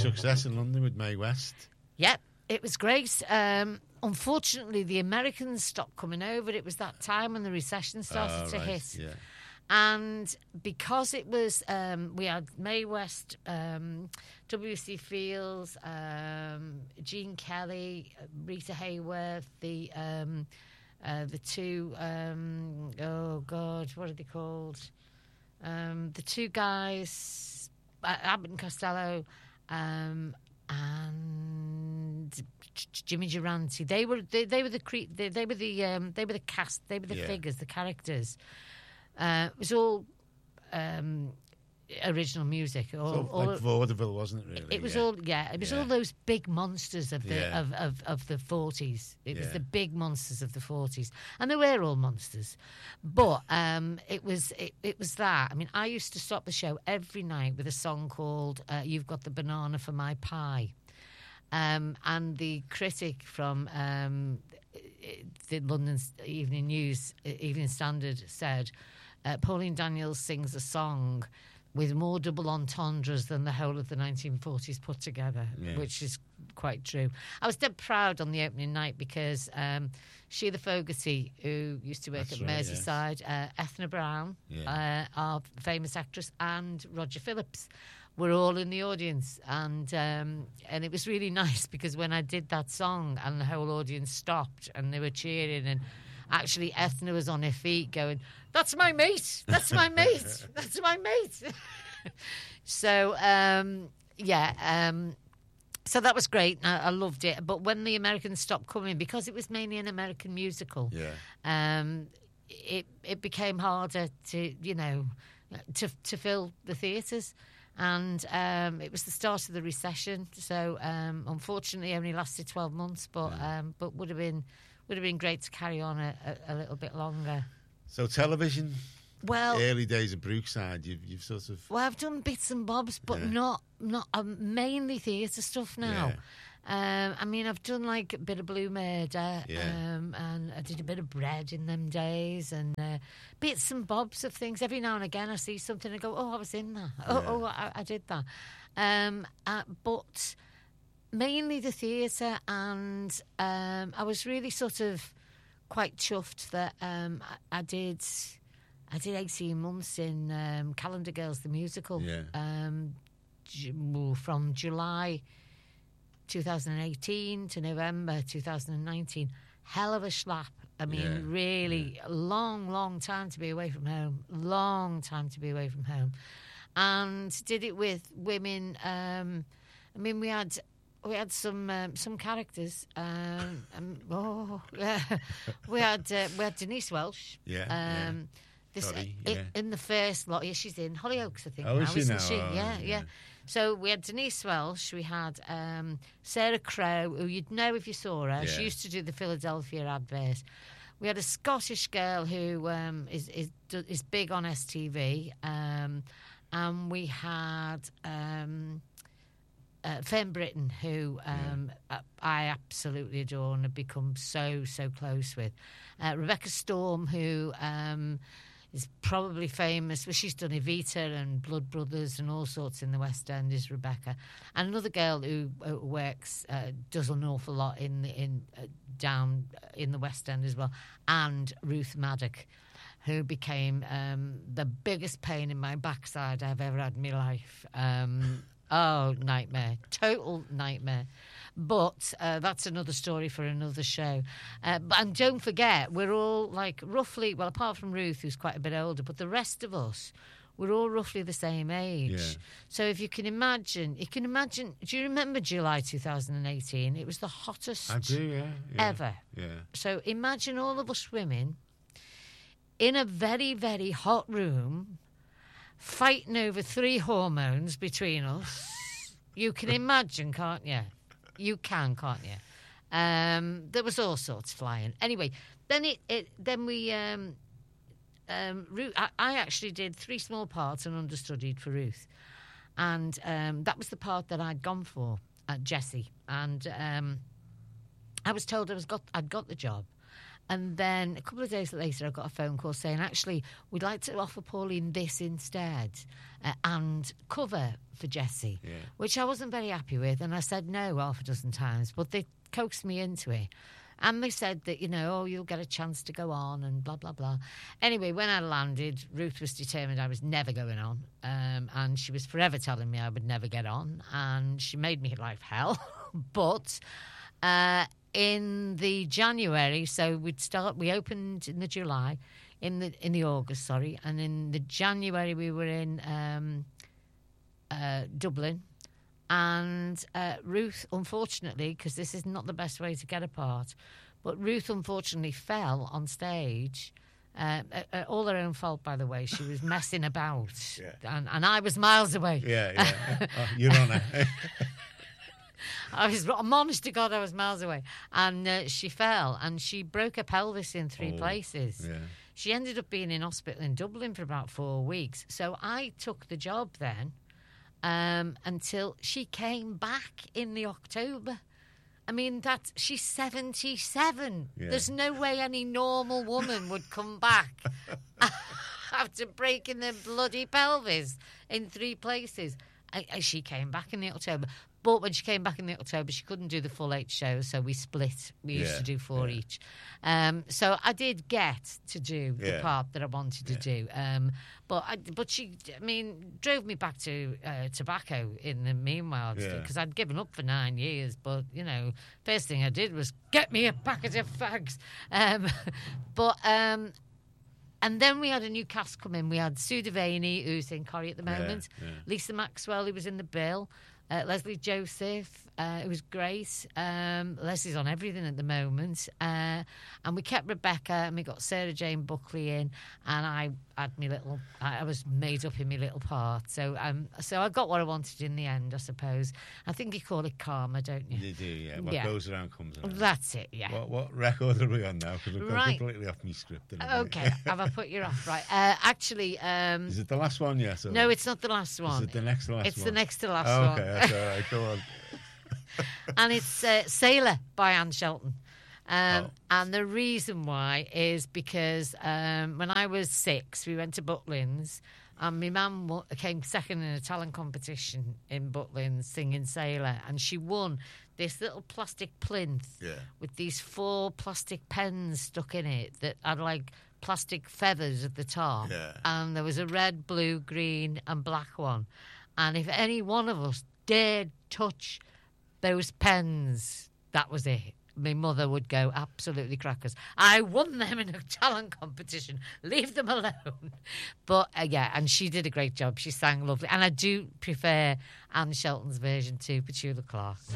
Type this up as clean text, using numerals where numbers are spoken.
success in London with Mae West. Yep, it was great. Unfortunately, the Americans stopped coming over. It was that time when the recession started to hit. Yeah. And because it was, we had Mae West, W.C. Fields, Gene Kelly, Rita Hayworth, the two, oh God, what are they called? The two guys, Abbott and Costello, and Jimmy Durante. They were the cast. They were the figures, the characters. It was all original music. Like vaudeville, wasn't it? Really, it was all. It was all those big monsters of the of the 40s. It was the big monsters of the 40s, and they were all monsters. But it was that. I mean, I used to stop the show every night with a song called "You've Got the Banana for My Pie." And the critic from the London Evening Standard said, Pauline Daniels sings a song with more double entendres than the whole of the 1940s put together, which is quite true. I was dead proud on the opening night because Sheila Fogarty, who used to work at Merseyside, Ethna Brown, our famous actress, and Roger Phillips were all in the audience, and it was really nice because when I did that song and the whole audience stopped and they were cheering, and actually Ethna was on her feet going, "That's my mate, that's my mate, that's my mate." So so that was great. I loved it. But when the Americans stopped coming, because it was mainly an American musical, it became harder to fill the theatres. And it was the start of the recession, so unfortunately, it only lasted 12 months. But would have been great to carry on a little bit longer. So television. Well, early days of Brookside, you've sort of. Well, I've done bits and bobs, but not mainly theatre stuff now. Yeah. I mean, I've done like a bit of Blue Murder, and I did a bit of Bread in them days, and bits and bobs of things. Every now and again, I see something and go, "Oh, I was in that. I did that." But mainly the theatre, and I was really sort of quite chuffed that I did 18 months in Calendar Girls, the musical, from July 2018 to November 2019. Hell of a schlap. I mean, really long time to be away from home. And did it with women. I mean, we had some characters. We had Denise Welch. In the first lot. Yeah, she's in Hollyoaks, I think. Oh, is she now? Yeah. So we had Denise Welch, we had Sarah Crowe, who you'd know if you saw her. She used to do the Philadelphia advert. We had a Scottish girl who is big on STV, and we had Fern Britton, who I absolutely adore and have become so close with. Rebecca Storm, who is probably famous. Well, she's done Evita and Blood Brothers and all sorts in the West End, is Rebecca. And another girl who works, does an awful lot down in the West End as well, and Ruth Maddock, who became the biggest pain in my backside I've ever had in my life. Nightmare. Total nightmare. But that's another story for another show. And don't forget, we're all like roughly, well, apart from Ruth, who's quite a bit older, but the rest of us, we're all roughly the same age. Yeah. So if you can imagine, do you remember July 2018? It was the hottest ever. Yeah. So imagine all of us women in a very, very hot room fighting over 3 hormones between us. You can imagine, can't you? You can't you? There was all sorts flying. Anyway, then Ruth, I actually did 3 small parts and understudied for Ruth, and that was the part that I'd gone for at Jessie, and I was told I'd got the job. And then a couple of days later, I got a phone call saying, actually, we'd like to offer Pauline this instead and cover for Jessie, which I wasn't very happy with. And I said no half a dozen times, but they coaxed me into it. And they said that, you'll get a chance to go on and blah, blah, blah. Anyway, when I landed, Ruth was determined I was never going on. And she was forever telling me I would never get on. And she made me life hell. But in the January, so we opened in the July, in the August, sorry. And in the January, we were in Dublin. And Ruth, unfortunately, because this is not the best way to get apart, but Ruth unfortunately fell on stage. All her own fault, by the way. She was messing about. And I was miles away. You're on it. I'm honest to God, I was miles away. And she fell, and she broke her pelvis in 3 places. Yeah. She ended up being in hospital in Dublin for about 4 weeks. So I took the job then. Until she came back in the October. I mean, she's 77. Yeah. There's no way any normal woman would come back after breaking their bloody pelvis in 3 places. She came back in the October. But when she came back in the October, she couldn't do the full 8 shows, so we split. We used to do 4 each. So I did get to do the part that I wanted to do. But she, drove me back to tobacco in the meanwhile, because I'd given up for 9 years. But, first thing I did was get me a packet of fags. And then we had a new cast come in. We had Sue Devaney, who's in Corrie at the moment, Lisa Maxwell, who was in The Bill, Leslie Joseph, who was great. Leslie's on everything at the moment. And we kept Rebecca, and we got Sarah Jane Buckley in, and I was made up in my little part. So I got what I wanted in the end, I suppose. I think you call it karma, don't you? You do, yeah. What goes around comes around. That's it, yeah. What record are we on now? Because we've gone completely off my script. Okay, have I put you off? Right. Actually... is it the last one, yes? No, it's not the last one. Is it the next to last one? It's the next to last one. Okay, that's all right. Go on. And it's Sailor by Anne Shelton. And the reason why is because when I was 6, we went to Butlins, and my mum came second in a talent competition in Butlins singing Sailor, and she won this little plastic plinth with these 4 plastic pens stuck in it that had like plastic feathers at the top. Yeah. And there was a red, blue, green and black one. And if any one of us dared touch those pens, that was it. My mother would go absolutely crackers. I won them in a talent competition. Leave them alone. But, and she did a great job. She sang lovely. And I do prefer Anne Shelton's version to Petula Clark.